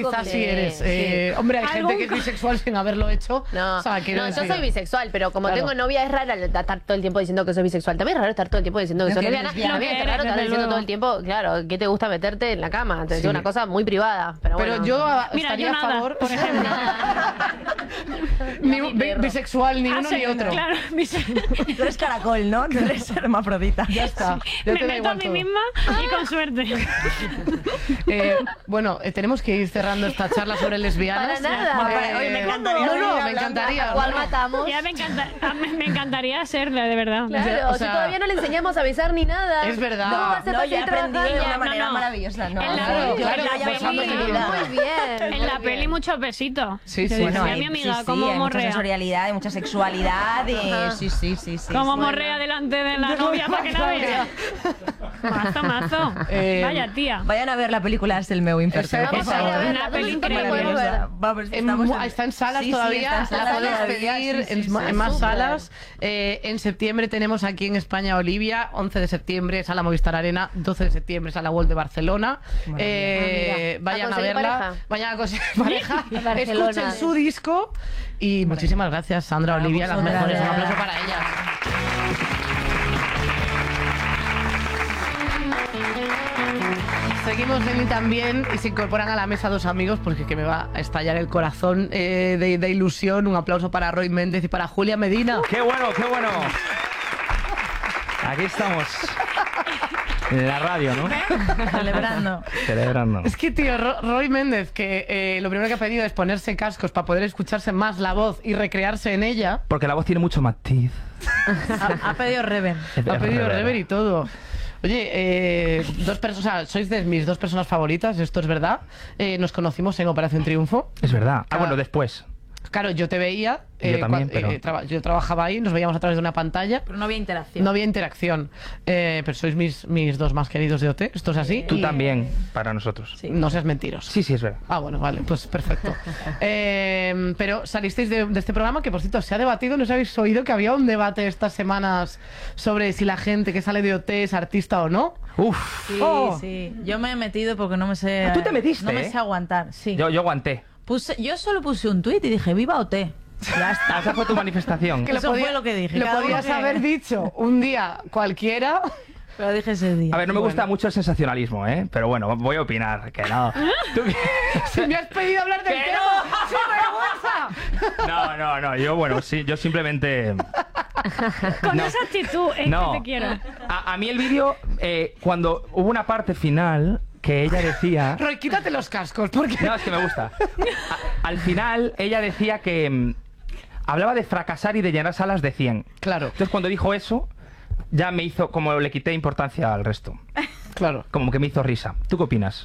quizás sí eres. Hombre, hay gente que es bisexual sin haberlo hecho. No, o sea, yo soy bisexual, pero como tengo novia es raro estar todo el tiempo diciendo que soy bisexual. También es raro estar todo el tiempo diciendo que soy lesbiana. También es raro estar diciendo todo el tiempo, claro, ¿qué te gusta meterte en la cama? Es una cosa muy privada. Pero bueno. Yo estaría a favor, por ejemplo. Ni bisexual, ni uno ni otro. Claro, tú eres caracol, ¿no? Tú eres hermafrodita. Ya está. Ya me meto a mí misma y con suerte. Bueno, tenemos que ir cerrando esta charla sobre lesbianas. Para nada. Me encantaría. No, me encantaría. ¿Cuál matamos? Ya me encantaría serle, de verdad. Claro, o sea, si todavía no le enseñamos a besar ni nada. Es verdad. ¿Cómo va a ser yo he aprendido de una manera no. maravillosa. No, Claro, Muy bien. En la peli muchos besitos. Sí, Yo sí. decía, Bueno, mi amiga, sí, cómo hay mucha morrea. sensorialidad, hay mucha sexualidad. Sí. Cómo morrea delante de la novia para que la vea. Mazo. Vaya tía. Vayan a ver la película Es el meu imperfecto. Vamos a ir a verla. Una peli ¿Dónde increíble. podemos verla? Está en salas Sí, todavía, está en la salas puedes todavía, pedir sí, en más súper. salas. En septiembre tenemos aquí en España Olivia, 11 de septiembre sala Movistar Arena, 12 de septiembre sala World de Barcelona. Vayan a verla, vayan a conseguir pareja, escuchen su disco y muchísimas gracias Sandra, Olivia, las mejores, un aplauso para ellas. Seguimos en Y También y se incorporan a la mesa dos amigos porque que me va a estallar el corazón de ilusión. Un aplauso para Roy Méndez y para Julia Medina. ¡Qué bueno! Aquí estamos. En la radio, ¿no? Celebrando. Es que, tío, Roy Méndez, que lo primero que ha pedido es ponerse cascos para poder escucharse más la voz y recrearse en ella. Porque la voz tiene mucho matiz. Ha pedido reverb. Ha pedido rever y todo. Oye, sois de mis dos personas favoritas, esto es verdad. Nos conocimos en Operación Triunfo. Es verdad. Bueno, después. Claro, yo te veía. Yo también, pero... yo trabajaba ahí, nos veíamos a través de una pantalla. Pero no había interacción. No había interacción. Pero sois mis dos más queridos de OT. ¿Esto es así? Tú también, para nosotros. Sí. No seas mentiroso. Sí, es verdad. Ah, bueno, vale, pues perfecto. Pero salisteis de este programa que, por cierto, se ha debatido. ¿No os habéis oído que había un debate estas semanas sobre si la gente que sale de OT es artista o no? Uf. Sí. Yo me he metido porque no me sé... ¿Tú te metiste? No me sé aguantar, sí. Yo aguanté. Yo solo puse un tuit y dije, ¡viva OT! Ya está. Esa fue tu manifestación. Eso fue lo que dije. Lo podías haber dicho un día cualquiera. Pero dije ese día. A ver, no me gusta mucho el sensacionalismo, ¿eh? Pero bueno, voy a opinar, que no. ¿Tú qué? Si me has pedido hablar del tema, ¡sin vergüenza! No, yo simplemente... Con esa actitud es que te quiero. A mí el vídeo, cuando hubo una parte final que ella decía... Roy, quítate los cascos, porque... No, es que me gusta. Al final, ella decía que... hablaba de fracasar y de llenar salas de 100. Claro. Entonces, cuando dijo eso, ya me hizo... Como le quité importancia al resto. Claro. Como que me hizo risa. ¿Tú qué opinas?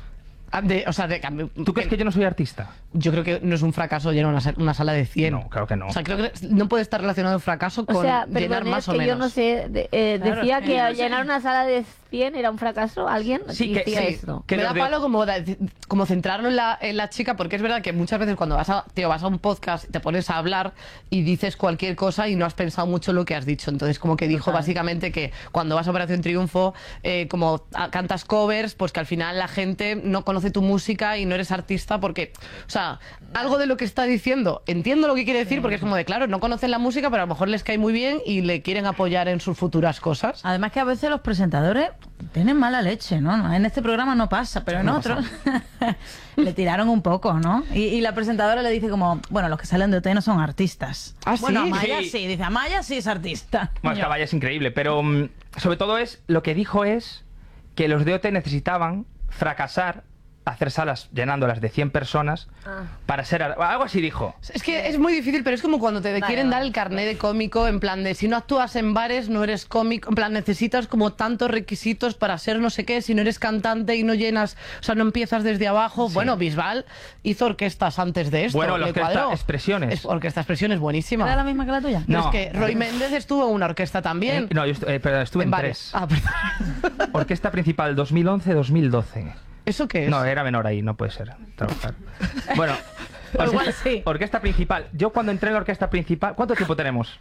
¿Tú crees que yo no soy artista? Yo creo que no es un fracaso llenar una sala de 100. No, claro que no. O sea, creo que no puede estar relacionado el fracaso con llenar más o menos. Yo no sé, decía que llenar una sala de 100 era un fracaso. ¿Alguien decía esto? Me da palo como centrarlo en la chica, porque es verdad que muchas veces cuando vas a un podcast te pones a hablar y dices cualquier cosa y no has pensado mucho lo que has dicho. Entonces como que dijo básicamente que cuando vas a Operación Triunfo, como cantas covers, pues que al final la gente no conoce tu música y no eres artista porque, o sea, algo de lo que está diciendo, entiendo lo que quiere decir, porque es como de, claro, no conocen la música, pero a lo mejor les cae muy bien y le quieren apoyar en sus futuras cosas. Además que a veces los presentadores tienen mala leche, ¿no? En este programa no pasa, pero en otros le tiraron un poco, ¿no? Y la presentadora le dice como, bueno, los que salen de OT no son artistas. ¿Ah, sí? Bueno, Amaya Sí. sí, dice, Amaya sí es artista. Bueno, es que Amaya es increíble, pero sobre todo lo que dijo es que los de OT necesitaban fracasar, hacer salas llenándolas de 100 personas para ser... Algo así dijo. Es que es muy difícil, pero es como cuando te quieren dar el carné de cómico, en plan de si no actúas en bares no eres cómico, en plan necesitas como tantos requisitos para ser no sé qué, si no eres cantante y no llenas, o sea, no empiezas desde abajo. Sí. Bueno, Bisbal hizo orquestas antes de esto. Bueno, la Orquesta Expresiones. Orquesta Expresiones, buenísima. ¿Era la misma que la tuya? No. Es que Roy Méndez estuvo en una orquesta también. No, yo estuve en 3. Ah, perdón. Orquesta principal 2011-2012. ¿Eso qué es? No, era menor ahí, no puede ser trabajar. Bueno, igual sí. Orquesta principal. Yo cuando entré en la orquesta principal... ¿Cuánto tiempo tenemos?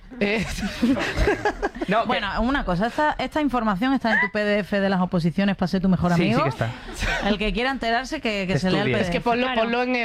No, bueno, una cosa, esta información está en tu PDF de las oposiciones para ser tu mejor amigo. Sí que está. El que quiera enterarse que se lea el PDF. Es que ponlo